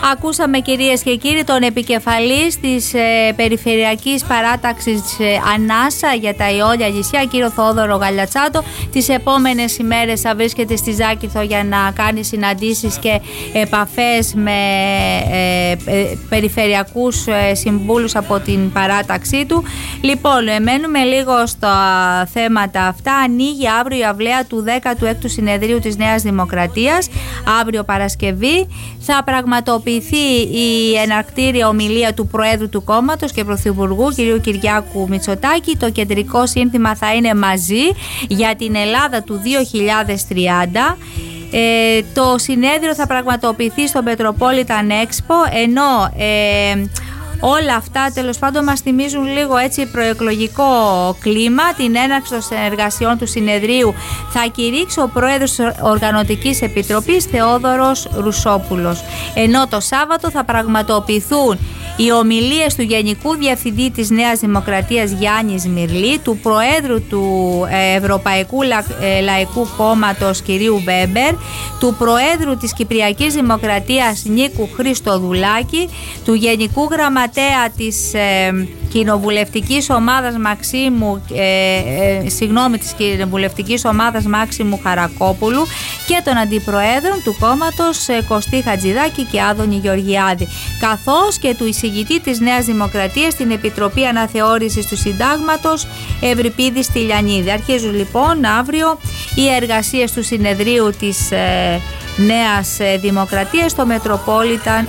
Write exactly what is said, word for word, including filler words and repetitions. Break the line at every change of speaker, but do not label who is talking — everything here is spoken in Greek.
Ακούσαμε, κυρίες και κύριοι, τον επικεφαλής της ε, Περιφερειακής Παράταξης ε, Ανάσα για τα Ιόλια νησιά, κύριο Θόδωρο Γαλιατσάτο. Τις επόμενες ημέρες θα βρίσκεται στη Ζάκυνθο για να κάνει συναντήσεις και επαφές με ε, ε, περιφερειακούς ε, συμβούλους από την παράταξή του. Λοιπόν, ε, μένουμε λίγο στα θέματα αυτά. Ανοίγει αύριο η αυλαία του δέκατου έκτου συνεδρίου της Νέας Δημοκρατίας. Αύριο Παρασκευή θα πραγματοποιηθεί η εναρκτήρια ομιλία του Προέδρου του κόμματος και Πρωθυπουργού κ. Κυριάκου Μητσοτάκη. Το κεντρικό σύνθημα θα είναι «Μαζί για την Ελλάδα του δύο χιλιάδες τριάντα». Ε, το συνέδριο θα πραγματοποιηθεί στο Metropolitan Expo, ενώ ε, όλα αυτά τέλος πάντων μας θυμίζουν λίγο έτσι προεκλογικό κλίμα. Την έναρξη των συνεργασιών του συνεδρίου θα κηρύξει ο πρόεδρος της Οργανωτικής Επιτροπής Θεόδωρος Ρουσόπουλος, ενώ το Σάββατο θα πραγματοποιηθούν οι ομιλίες του Γενικού Διευθυντή της Νέας Δημοκρατίας Γιάννης Μυρλή, του Προέδρου του Ευρωπαϊκού Λαϊκού Κόμματος κ. Βέμπερ, του Προέδρου της Κυπριακής Δημοκρατίας Νίκου Χριστοδουλάκη, του Γενικού Γραμματέα της ε, Κοινοβουλευτικής Ομάδας Μαξίμου ε, ε, συγγνώμη της Κοινοβουλευτικής Ομάδας Μάξιμου Χαρακόπουλου και των Αντιπροέδρων του κόμματος ε, Κωστή Χατζηδάκη και Άδωνη Γεωργιάδη, καθώς και του εισηγητή της Νέας Δημοκρατίας στην Επιτροπή Αναθεώρησης του Συντάγματος Ευρυπίδη Στυλιανίδη. Αρχίζουν λοιπόν αύριο οι εργασίες του συνεδρίου της ε, Νέας Δημοκρατίας στο Metropolitan